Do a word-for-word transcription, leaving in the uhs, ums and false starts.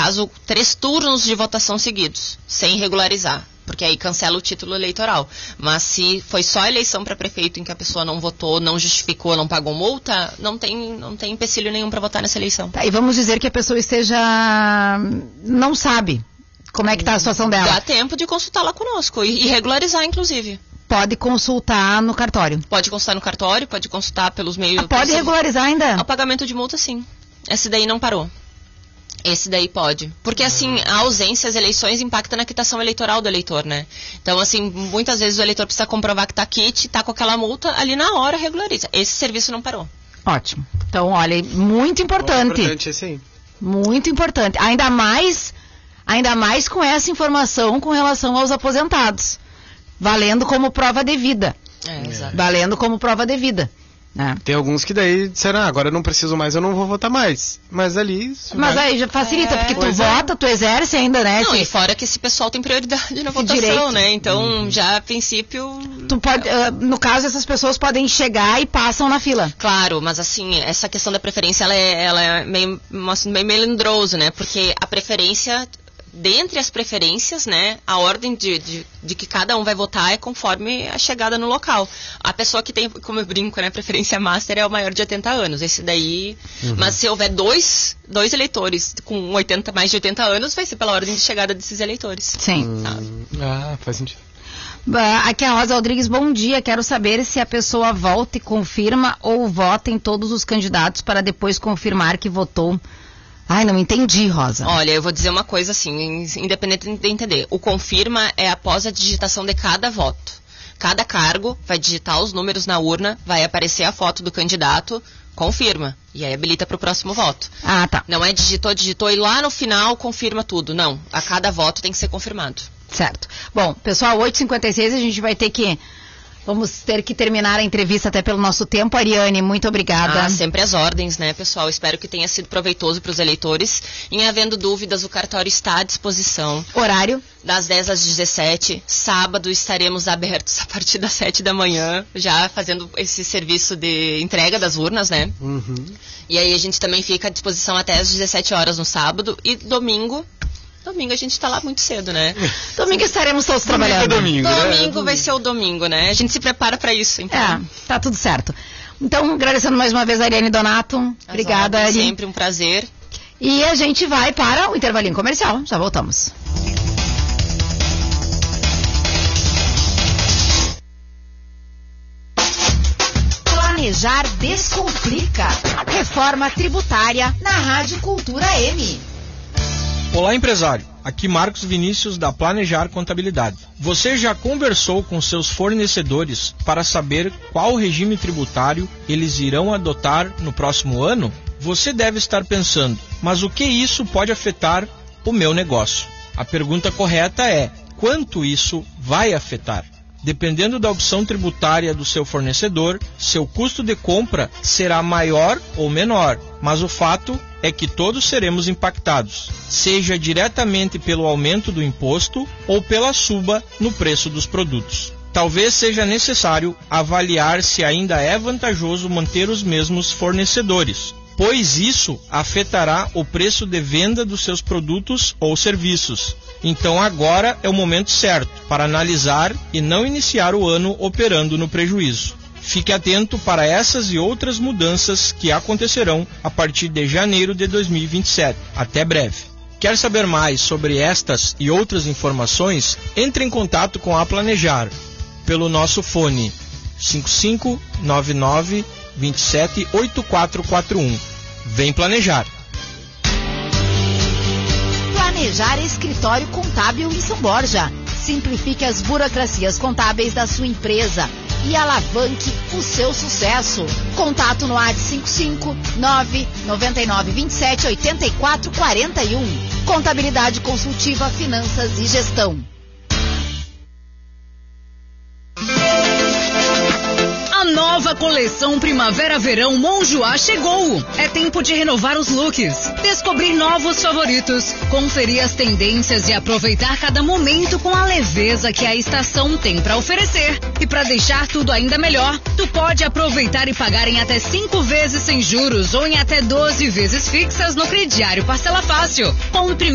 caso, três turnos de votação seguidos, sem regularizar. Porque aí cancela o título eleitoral. Mas se foi só a eleição para prefeito em que a pessoa não votou, não justificou, não pagou multa, não tem, não tem empecilho nenhum para votar nessa eleição. Tá, e vamos dizer que a pessoa esteja... não sabe como é que está a situação dela. Dá tempo de consultar lá conosco e, e regularizar, inclusive. Pode consultar no cartório. Pode consultar no cartório, pode consultar pelos meios... Ah, pode regularizar ainda? O pagamento de multa, sim. Esse daí não parou. Esse daí pode. Porque, assim, a ausência, as eleições impactam na quitação eleitoral do eleitor, né? Então, assim, muitas vezes o eleitor precisa comprovar que tá quite, tá com aquela multa, ali na hora regulariza. Esse serviço não parou. Ótimo. Então, olha, muito importante. Muito importante esse aí. Muito importante. Ainda mais, ainda mais com essa informação com relação aos aposentados. Valendo como prova devida. É, exato. Valendo como prova devida. É. Tem alguns que daí disseram, ah, agora eu não preciso mais, eu não vou votar mais. Mas ali... Mas vai... aí já facilita, é, porque tu é. vota, tu exerce ainda, né? Não, esse... e fora que esse pessoal tem prioridade na votação, direito. né? Então, uhum. já a princípio... Tu pode, uh, no caso, essas pessoas podem chegar e passam na fila. Claro, mas assim, essa questão da preferência, ela é, ela é meio, meio melindroso, né? Porque a preferência... Dentre as preferências, né, a ordem de, de, de que cada um vai votar é conforme a chegada no local. A pessoa que tem, como eu brinco, né, preferência master é o maior de oitenta anos. Esse daí, uhum. Mas se houver dois, dois eleitores com oitenta, mais de oitenta anos, vai ser pela ordem de chegada desses eleitores. Sim. Hum, ah, faz sentido. Aqui é a Rosa Rodrigues, bom dia. Quero saber se a pessoa volta e confirma ou vota em todos os candidatos para depois confirmar que votou. Ai, não entendi, Rosa. Olha, eu vou dizer uma coisa assim, independente de entender. O confirma é após a digitação de cada voto. Cada cargo vai digitar os números na urna, vai aparecer a foto do candidato, confirma. E aí habilita para o próximo voto. Ah, tá. Não é digitou, digitou e lá no final confirma tudo. Não, a cada voto tem que ser confirmado. Certo. Bom, pessoal, oito e cinquenta e seis, a gente vai ter que... Vamos ter que terminar a entrevista até pelo nosso tempo. Ariane, muito obrigada. Ah, sempre às ordens, né, pessoal? Espero que tenha sido proveitoso para os eleitores. Em havendo dúvidas, o cartório está à disposição. Horário? Das dez às dezessete. Sábado estaremos abertos a partir das sete da manhã, já fazendo esse serviço de entrega das urnas, né? Uhum. E aí a gente também fica à disposição até às dezessete horas no sábado. E domingo... Domingo a gente está lá muito cedo, né? Domingo estaremos todos domingo trabalhando. É domingo, domingo né? vai ser o domingo, né? A gente se prepara para isso, então. É, tá tudo certo. Então, agradecendo mais uma vez a Ariane Donato. As Obrigada, Ariane. Sempre um prazer. E a gente vai para o intervalinho comercial. Já voltamos. Planejar descomplica. Reforma tributária na Rádio Cultura M. Olá, empresário. Aqui Marcos Vinícius da Planejar Contabilidade. Você já conversou com seus fornecedores para saber qual regime tributário eles irão adotar no próximo ano? Você deve estar pensando, mas o que isso pode afetar o meu negócio? A pergunta correta é, quanto isso vai afetar? Dependendo da opção tributária do seu fornecedor, seu custo de compra será maior ou menor, mas o fato é que todos seremos impactados, seja diretamente pelo aumento do imposto ou pela suba no preço dos produtos. Talvez seja necessário avaliar se ainda é vantajoso manter os mesmos fornecedores, pois isso afetará o preço de venda dos seus produtos ou serviços. Então agora é o momento certo para analisar e não iniciar o ano operando no prejuízo. Fique atento para essas e outras mudanças que acontecerão a partir de janeiro de dois mil e vinte e sete. Até breve. Quer saber mais sobre estas e outras informações? Entre em contato com a Planejar pelo nosso fone cinco cinco nove nove, dois sete, oito quatro quatro um. Vem planejar. Planejar Escritório Contábil em São Borja. Simplifique as burocracias contábeis da sua empresa e alavanque o seu sucesso. Contato no WhatsApp cinco cinco nove nove nove dois sete oito quatro quatro um. Contabilidade consultiva, finanças e gestão. A nova coleção Primavera-Verão Monjoá chegou. É tempo de renovar os looks, descobrir novos favoritos, conferir as tendências e aproveitar cada momento com a leveza que a estação tem para oferecer. E para deixar tudo ainda melhor, tu pode aproveitar e pagar em até cinco vezes sem juros ou em até doze vezes fixas no crediário Parcela Fácil. Compre